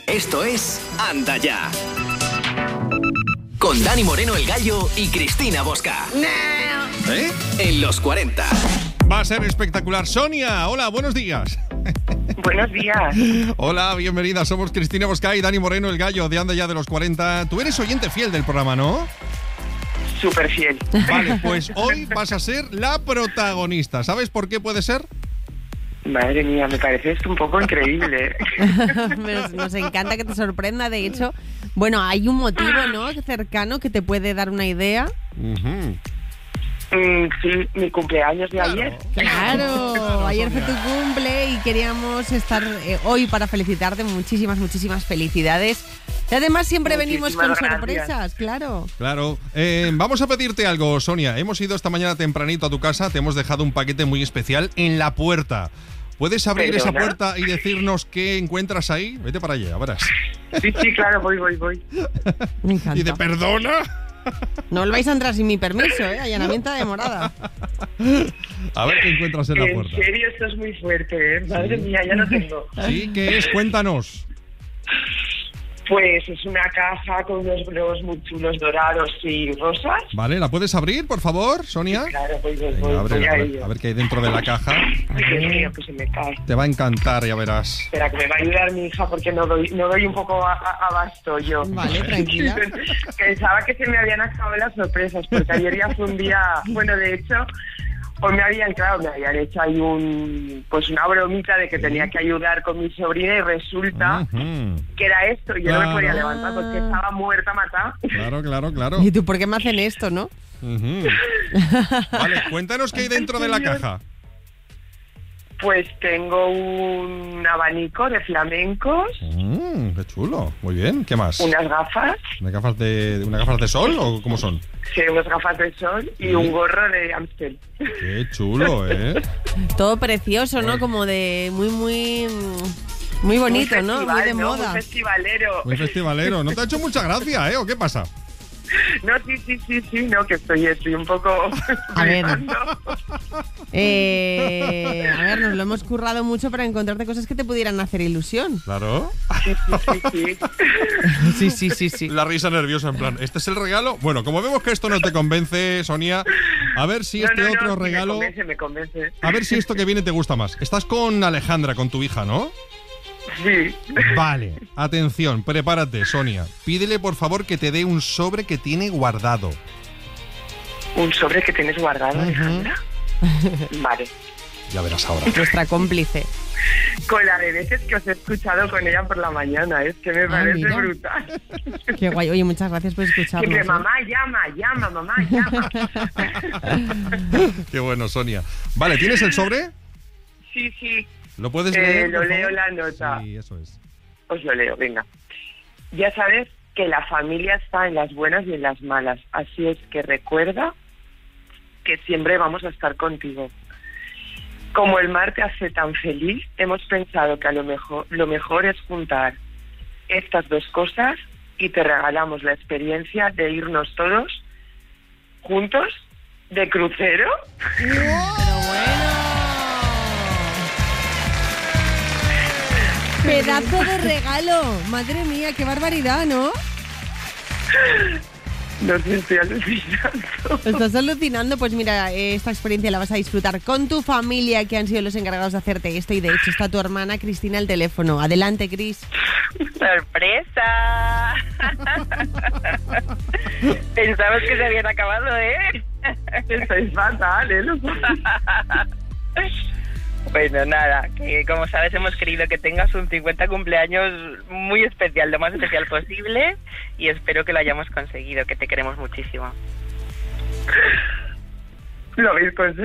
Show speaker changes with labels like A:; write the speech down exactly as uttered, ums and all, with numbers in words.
A: Esto es Anda Ya. Con Dani Moreno el Gallo y Cristina Bosca. ¿Eh? En los cuarenta.
B: Va a ser espectacular. Sonia, hola, buenos días.
C: Buenos días.
B: Hola, bienvenida. Somos Cristina Bosca y Dani Moreno el Gallo de Anda Ya de los cuarenta. Tú eres oyente fiel del programa, ¿no?
C: Súper fiel.
B: Vale, pues hoy vas a ser la protagonista. ¿Sabes por qué puede ser?
C: Madre mía, me parece esto un poco increíble.
D: nos, nos encanta que te sorprenda. De hecho, bueno, hay un motivo, ¿no?, cercano que te puede dar una idea.
B: Uh-huh.
C: Mm, sí, mi cumpleaños de
B: Claro.
C: ayer.
D: Claro,
B: Claro,
D: ayer fue
B: Sonia.
D: tu cumple y queríamos estar eh, hoy para felicitarte. Muchísimas, muchísimas felicidades. Y además siempre venimos con
C: Muchísimas
D: sorpresas,
C: gracias.
D: claro.
B: Claro. Eh, vamos a pedirte algo, Sonia. Hemos ido esta mañana tempranito a tu casa. Te hemos dejado un paquete muy especial en la puerta. ¿Puedes abrir esa
C: ¿Perdona?
B: puerta y decirnos qué encuentras ahí? Vete para allá, verás.
C: Sí, sí, claro, voy, voy, voy.
D: Me encanta.
B: Y de perdona.
D: No os vais a entrar sin mi permiso, ¿eh? Allanamiento de morada.
B: A ver qué encuentras en la
C: En
B: puerta.
C: serio, esto es muy fuerte, ¿eh? Madre mía, ya no tengo.
B: Sí, ¿qué es? Cuéntanos.
C: Pues es una caja con unos globos muy chulos dorados y rosas.
B: Vale, ¿la puedes abrir, por favor, Sonia?
C: Claro, voy, voy,
B: Venga,
C: voy,
B: abre,
C: voy
B: a,
C: a
B: ver,
C: ello.
B: a ver qué hay dentro de la caja.
C: Ay, Dios mío, que se me cae.
B: Te va a encantar, ya verás.
C: Espera, que me va a ayudar mi hija porque no doy, no doy un poco a, a- abasto yo.
D: Vale, tranquila.
C: Pensaba que se me habían acabado las sorpresas porque ayer ya fue un día, bueno, de hecho, pues me habían, claro, me habían hecho ahí un, pues una bromita de que tenía que ayudar con mi sobrina y resulta
B: Ujú.
C: que era esto y yo no me
B: Claro.
C: podía levantar porque estaba muerta matada.
B: Claro, claro, claro.
D: ¿Y tú por qué me hacen esto, no?
B: Ujú. Vale, cuéntanos qué hay dentro de la caja.
C: Pues tengo un abanico de flamencos,
B: Mm, qué chulo. Muy bien. ¿Qué más?
C: unas gafas,
B: ¿Unas gafas de, unas gafas de sol o cómo son?
C: sí, unas gafas de sol y un gorro de Amstel.
B: Qué chulo, ¿eh?
D: Todo precioso, ¿no? Como de muy, muy... Muy bonito,
C: Muy
D: ¿no? Muy
C: festival,
D: de
C: ¿no?
D: moda.
C: Muy festivalero.
B: Muy festivalero. ¿No te ha hecho mucha gracia, eh? ¿O qué pasa?
C: No, sí, sí, sí, sí, no, que estoy, estoy un poco...
D: A ver.
C: flipando.
D: Eh, a ver, nos lo hemos currado mucho para encontrarte cosas que te pudieran hacer ilusión.
B: Claro.
C: Sí, sí, sí.
D: Sí, sí, sí, sí.
B: La risa nerviosa, en plan, ¿este es el regalo? Bueno, como vemos que esto no te convence, Sonia, a ver si
C: No,
B: este
C: no, no,
B: otro
C: sí,
B: regalo...
C: Me convence, me convence.
B: A ver si esto que viene te gusta más. Estás con Alejandra, con tu hija, ¿no?
C: Sí.
B: Vale, atención, prepárate, Sonia. Pídele, por favor, que te dé un sobre que tiene guardado.
C: ¿Un sobre que tienes guardado,
B: Ujú.
C: Alejandra? Vale.
B: Ya verás ahora.
D: Nuestra cómplice.
C: Con la de veces que os he escuchado con ella por la mañana, es que me
D: Ah,
C: parece
D: mira.
C: brutal.
D: Qué guay. Oye, muchas gracias por escucharnos.
C: Siempre,
D: ¿eh?
C: mamá, llama, llama, mamá, llama.
B: Qué bueno, Sonia. Vale, ¿tienes el sobre?
C: Sí, sí,
B: ¿Lo puedes
C: Eh,
B: leer?
C: lo
B: por
C: leo
B: favor?
C: la nota.
B: Sí, eso es.
C: os lo leo, venga. Ya sabes que la familia está en las buenas y en las malas, así es que recuerda que siempre vamos a estar contigo. Como el mar te hace tan feliz, hemos pensado que a lo mejor, lo mejor es juntar estas dos cosas y te regalamos la experiencia de irnos todos juntos de crucero.
D: Pero bueno. Pedazo de regalo. Madre mía, qué barbaridad, ¿no?
C: No sé, estoy alucinando.
D: Estás alucinando. Pues mira, eh, esta experiencia la vas a disfrutar con tu familia, que han sido los encargados de hacerte esto. Y de hecho está tu hermana Cristina al teléfono. Adelante, Cris.
E: ¡Sorpresa! Pensabas que se habían acabado, ¿eh?
C: Estoy fatal, ¿eh?
E: Bueno, nada, que como sabes hemos querido que tengas un cincuenta cumpleaños muy especial, lo más especial posible, y espero que lo hayamos conseguido, que te queremos muchísimo.
C: Lo habéis conseguido.